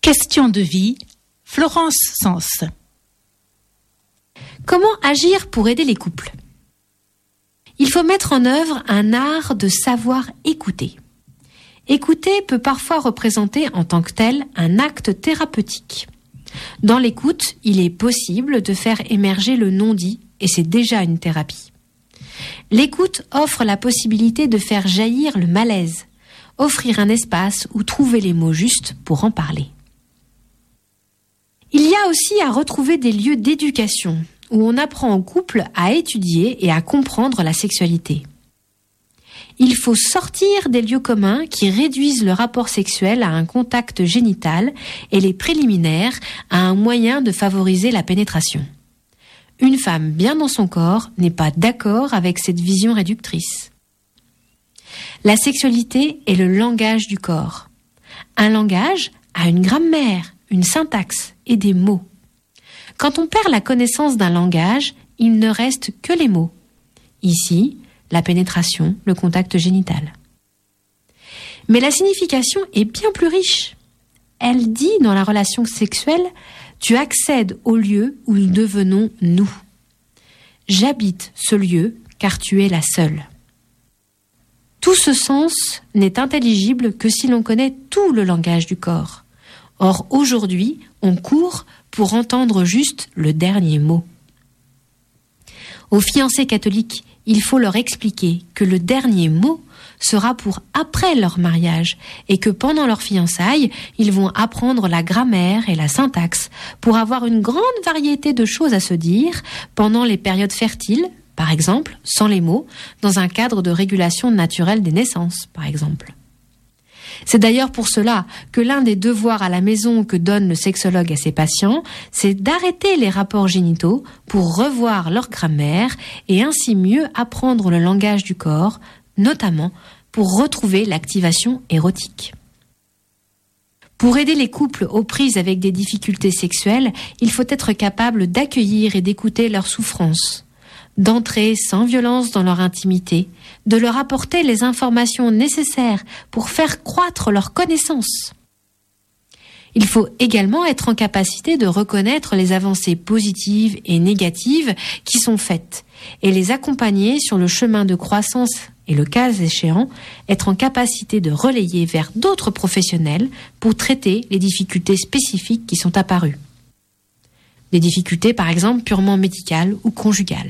Question de vie, Florence Sens. Comment agir pour aider les couples ? Il faut mettre en œuvre un art de savoir écouter. Écouter peut parfois représenter en tant que tel un acte thérapeutique. Dans l'écoute, il est possible de faire émerger le non-dit et c'est déjà une thérapie. L'écoute offre la possibilité de faire jaillir le malaise, offrir un espace où trouver les mots justes pour en parler. Il y a aussi à retrouver des lieux d'éducation où on apprend au couple à étudier et à comprendre la sexualité. Il faut sortir des lieux communs qui réduisent le rapport sexuel à un contact génital et les préliminaires à un moyen de favoriser la pénétration. Une femme bien dans son corps n'est pas d'accord avec cette vision réductrice. La sexualité est le langage du corps. Un langage a une grammaire, une syntaxe et des mots. Quand on perd la connaissance d'un langage, il ne reste que les mots. Ici, la pénétration, le contact génital. Mais la signification est bien plus riche. Elle dit dans la relation sexuelle, tu accèdes au lieu où nous devenons nous. J'habite ce lieu car tu es la seule. Tout ce sens n'est intelligible que si l'on connaît tout le langage du corps. Or, aujourd'hui, on court pour entendre juste le dernier mot. Aux fiancés catholiques, il faut leur expliquer que le dernier mot sera pour après leur mariage et que pendant leur fiançailles, ils vont apprendre la grammaire et la syntaxe pour avoir une grande variété de choses à se dire pendant les périodes fertiles, par exemple, sans les mots, dans un cadre de régulation naturelle des naissances, par exemple. C'est d'ailleurs pour cela que l'un des devoirs à la maison que donne le sexologue à ses patients, c'est d'arrêter les rapports génitaux pour revoir leur grammaire et ainsi mieux apprendre le langage du corps, notamment pour retrouver l'activation érotique. Pour aider les couples aux prises avec des difficultés sexuelles, il faut être capable d'accueillir et d'écouter leurs souffrances, d'entrer sans violence dans leur intimité, de leur apporter les informations nécessaires pour faire croître leurs connaissances. Il faut également être en capacité de reconnaître les avancées positives et négatives qui sont faites et les accompagner sur le chemin de croissance et, le cas échéant, être en capacité de relayer vers d'autres professionnels pour traiter les difficultés spécifiques qui sont apparues. Des difficultés, par exemple, purement médicales ou conjugales.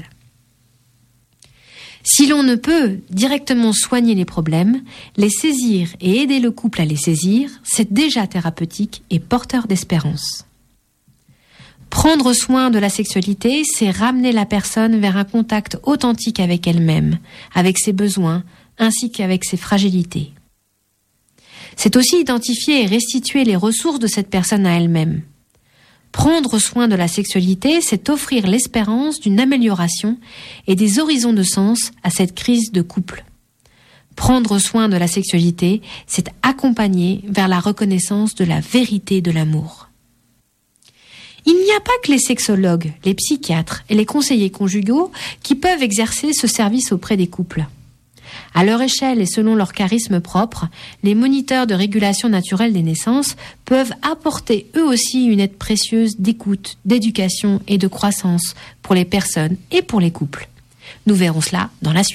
Si l'on ne peut directement soigner les problèmes, les saisir et aider le couple à les saisir, c'est déjà thérapeutique et porteur d'espérance. Prendre soin de la sexualité, c'est ramener la personne vers un contact authentique avec elle-même, avec ses besoins, ainsi qu'avec ses fragilités. C'est aussi identifier et restituer les ressources de cette personne à elle-même. Prendre soin de la sexualité, c'est offrir l'espérance d'une amélioration et des horizons de sens à cette crise de couple. Prendre soin de la sexualité, c'est accompagner vers la reconnaissance de la vérité de l'amour. Il n'y a pas que les sexologues, les psychiatres et les conseillers conjugaux qui peuvent exercer ce service auprès des couples. À leur échelle et selon leur charisme propre, les moniteurs de régulation naturelle des naissances peuvent apporter eux aussi une aide précieuse d'écoute, d'éducation et de croissance pour les personnes et pour les couples. Nous verrons cela dans la suite.